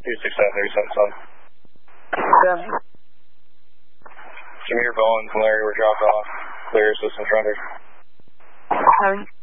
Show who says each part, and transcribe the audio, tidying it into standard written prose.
Speaker 1: 26737 Sun. Jameer Bowens, Larry were dropped off. Clear system surrender.
Speaker 2: Having